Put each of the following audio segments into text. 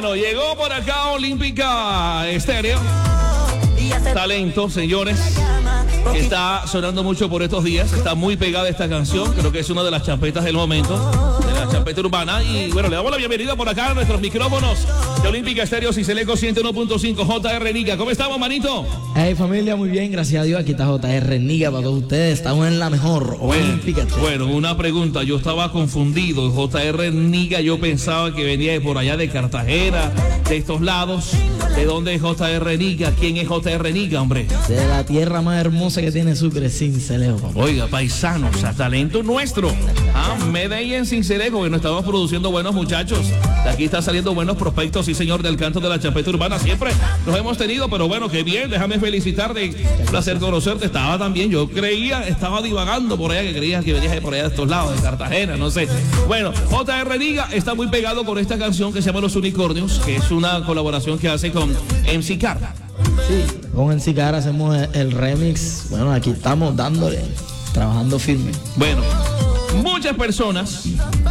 Bueno, llegó por acá Olímpica Estéreo. Talento, señores, que está sonando mucho por estos días. Está muy pegada esta canción. Creo que es una de las champetas del momento, de la champeta urbana. Y bueno, le damos la bienvenida por acá a nuestros micrófonos de Olímpica Estéreo Ciceleco 101.5. JR Niga, ¿cómo estamos, manito? Hey, familia, muy bien, gracias a Dios. Aquí está JR Niga para todos ustedes. Estamos en la mejor Olímpica Estéreo. Bueno, una pregunta. Yo estaba confundido. JR Niga, yo pensaba que venía de por allá de Cartagena, de estos lados. ¿De dónde es JR Niga? ¿Quién es JR Niga, hombre? De la tierra más hermosa que tiene Sucre, Sincelejo. Oiga, paisanos, o sea, talento nuestro. Medellín, Sincelejo, que nos estamos produciendo buenos muchachos. De aquí están saliendo buenos prospectos, sí, señor, del canto de la champeta urbana. Siempre los hemos tenido, pero bueno, qué bien. Déjame felicitarte. Placer conocerte. Estaba también, yo creía, estaba divagando por allá, que creías que venías de por allá de estos lados, de Cartagena, no sé. Bueno, JR Niga está muy pegado con esta canción que se llama Los Unicornios, que es una colaboración que hace con MC Car. Sí, con MC Car hacemos el remix. Bueno, aquí estamos dándole, trabajando firme. Bueno, muchas personas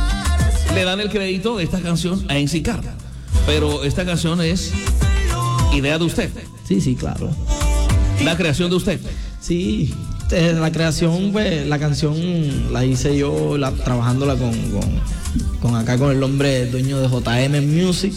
le dan el crédito de esta canción a MC Car, pero esta canción es idea de usted. Sí, claro. La creación de usted. Sí, la creación, pues, la canción la hice yo trabajándola con acá con el hombre dueño de JM Music.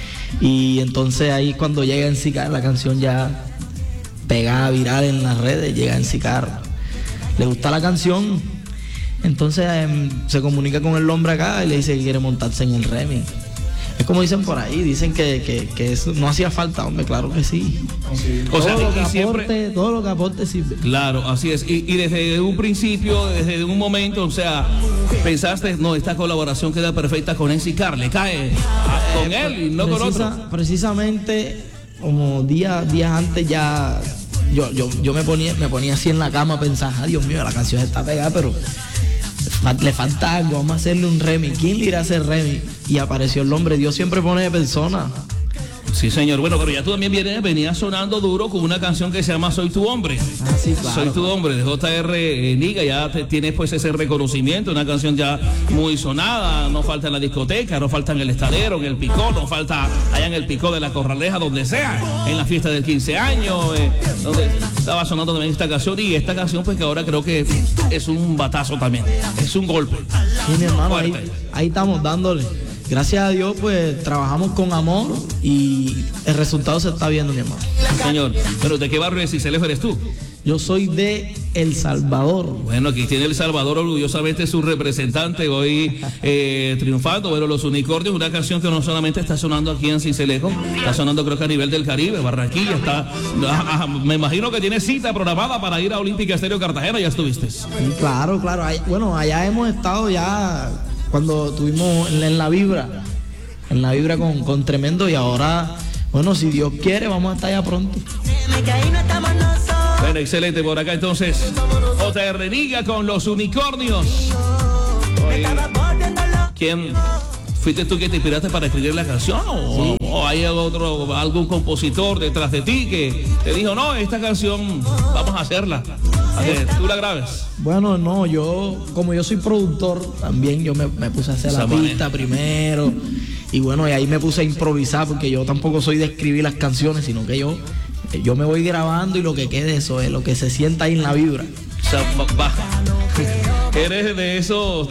Y entonces ahí cuando llega MC Car, la canción ya pegada, viral en las redes, llega MC Car. Le gusta la canción, entonces se comunica con el hombre acá y le dice que quiere montarse en el remix. Es como dicen por ahí, dicen que eso no hacía falta, hombre, claro que sí. O sea, todo lo que aporte sirve. Claro, así es. Y desde un principio, desde un momento, o sea, pensaste, no, esta colaboración queda perfecta con MC Car, le cae con él y no con otro. Precisamente, como días antes ya, yo me ponía así en la cama a pensar, Dios mío, la canción está pegada, pero le falta algo, vamos a hacerle un remix. ¿Quién le irá a hacer remix? Y apareció el hombre. Dios siempre pone de persona. Sí, señor. Bueno, pero ya tú también venías sonando duro con una canción que se llama Soy tu hombre. Sí, claro. Soy tu hombre, de JR Niga. Ya tienes pues ese reconocimiento, una canción ya muy sonada. No falta en la discoteca, no falta en el estadero, en el Picó, no falta allá en el Picó de la Corraleja, donde sea, en la fiesta del 15 años, donde estaba sonando también esta canción. Y esta canción pues que ahora creo que es un batazo también, es un golpe. Sí, mi hermano, ahí estamos dándole. Gracias a Dios, pues trabajamos con amor y el resultado se está viendo, mi hermano. Señor, pero ¿de qué barrio de Sincelejo eres tú? Yo soy de El Salvador. Bueno, aquí tiene El Salvador orgullosamente su representante hoy triunfando. Bueno, Los Unicornios, una canción que no solamente está sonando aquí en Sincelejo, está sonando creo que a nivel del Caribe, Barranquilla, está. Me imagino que tiene cita programada para ir a Olímpica Estéreo Cartagena, ¿ya estuviste? Sí, claro. Bueno, allá hemos estado ya cuando estuvimos en la vibra con Tremendo, y ahora, bueno, si Dios quiere, vamos a estar allá pronto. Bueno, excelente. Por acá entonces JR Niga con Los Unicornios. Oye, ¿quién fuiste tú que te inspiraste para escribir la canción? ¿O hay algún compositor detrás de ti que te dijo, no, esta canción vamos a hacerla, a que tú la grabes? Bueno, no, como yo soy productor, también yo me puse a hacer la pista primero. Y bueno, y ahí me puse a improvisar, porque yo tampoco soy de escribir las canciones, sino que yo me voy grabando y lo que quede, eso es lo que se sienta ahí en la vibra. O sea, eres de esos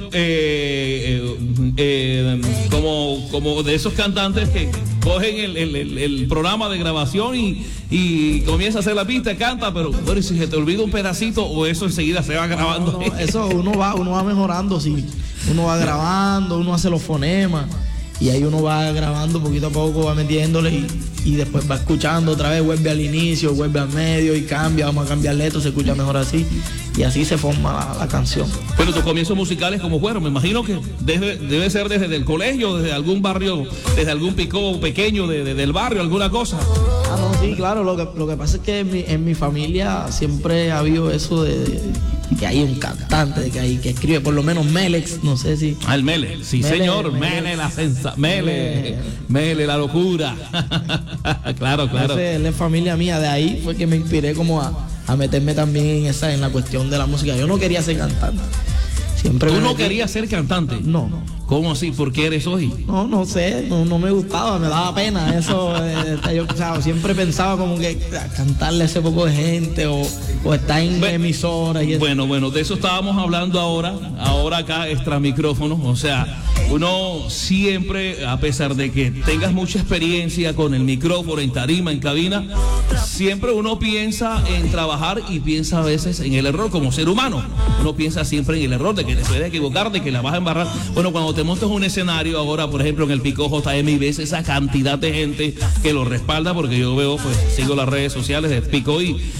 como de esos cantantes que cogen el programa de grabación y comienza a hacer la pista, canta, pero bueno, y si se te olvida un pedacito, o eso enseguida se va grabando. No, eso uno va mejorando, sí. Uno va grabando, uno hace los fonemas. Y ahí uno va grabando poquito a poco, va metiéndole y después va escuchando otra vez, vuelve al inicio, vuelve al medio y cambia, vamos a cambiar letra, se escucha mejor así. Y así se forma la canción. Bueno, tus comienzos musicales, ¿cómo fueron? Me imagino que debe ser desde el colegio, desde algún barrio, desde algún Picó pequeño del barrio, alguna cosa. No, sí, claro. Lo que pasa es que en mi familia siempre ha habido eso de que hay un cantante que escribe, por lo menos Melex, no sé si. El Mele, sí, señor, Mele la sensación, Mele la locura. Claro. Él es familia mía, de ahí fue que me inspiré como a meterme también en la cuestión de la música. Yo no quería ser cantante. ¿Tú no querías ser cantante? No. ¿Cómo así? ¿Por qué eres hoy? No sé, no me gustaba, me daba pena eso. Yo siempre pensaba como que cantarle a ese poco de gente o estar en emisoras y eso. Bueno, de eso estábamos hablando ahora acá extra micrófono. O sea, uno siempre, a pesar de que tengas mucha experiencia con el micrófono, en tarima, en cabina, siempre uno piensa en trabajar y piensa a veces en el error como ser humano. Uno piensa siempre en el error, de que te puedes equivocar, de que la vas a embarrar. Bueno, cuando te montas un escenario ahora, por ejemplo, en el Pico JM y ves esa cantidad de gente que lo respalda, porque yo veo, pues sigo las redes sociales de Pico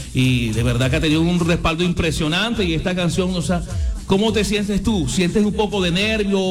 y de verdad que ha tenido un respaldo impresionante. Y esta canción, o sea, ¿cómo te sientes tú? ¿Sientes un poco de nervio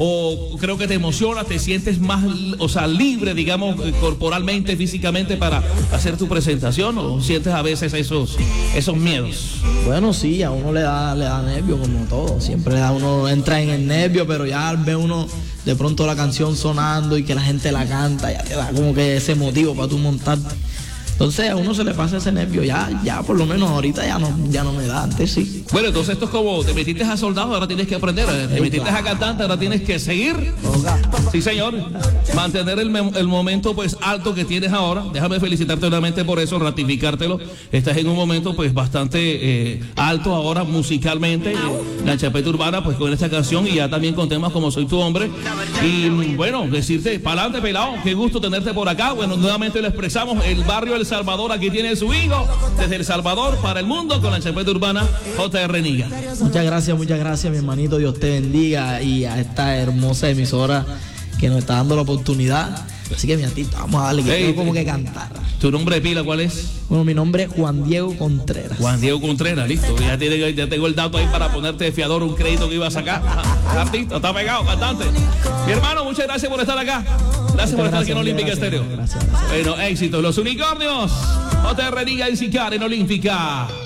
o creo que te emociona? ¿Te sientes más, o sea, libre, digamos, corporalmente, físicamente para hacer tu presentación? ¿O sientes a veces esos miedos? Bueno, sí, a uno le da nervio como todo. Siempre uno entra en el nervio, pero ya ve uno de pronto la canción sonando y que la gente la canta, ya te da como que ese motivo para tú montar. Entonces a uno se le pasa ese nervio, ya por lo menos ahorita ya no me da, antes sí. Bueno, entonces esto es como, te metiste a soldado, ahora tienes que aprender, te metiste a cantante, ahora tienes que seguir. Sí, señor, mantener el momento pues alto que tienes ahora. Déjame felicitarte nuevamente por eso, ratificártelo. Estás en un momento pues bastante alto ahora musicalmente, la chapeta urbana pues con esta canción y ya también con temas como Soy tu hombre. Y bueno, decirte, pa'lante pelado, qué gusto tenerte por acá. Bueno, nuevamente lo expresamos, el barrio El Salvador, aquí tiene su hijo, desde El Salvador para el mundo, con la chapeta urbana J.R. Niga. Muchas gracias, mi hermanito, Dios te bendiga, y a esta hermosa emisora que nos está dando la oportunidad. Así que mi artista, vamos a darle, que tengo como que cantar. ¿Tu nombre de pila cuál es? Bueno, mi nombre es Juan Diego Contreras. Juan Diego Contreras, listo. Ya tengo el dato ahí para ponerte de fiador un crédito que iba a sacar. Artista, está pegado, cantante. Mi hermano, muchas gracias por estar acá. Gracias por estar aquí en Olímpica Estéreo. Gracias. Bueno, éxito. Los unicornios. J.R. Niga en Sicar en Olímpica.